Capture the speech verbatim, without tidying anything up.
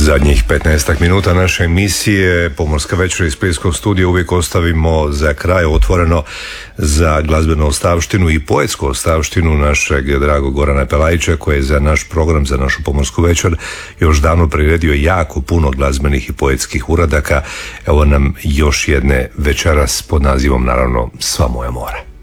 Zadnjih petnaestak minuta naše emisije Pomorska večera iz Splitskog studija uvijek ostavimo za kraj otvoreno za glazbenu ostavštinu i poetsku ostavštinu našeg dragog Gorana Pelajića, koji je za naš program, za našu Pomorsku večer još davno priredio jako puno glazbenih i poetskih uradaka. Evo nam još jedne večeras pod nazivom naravno Sva moja mora.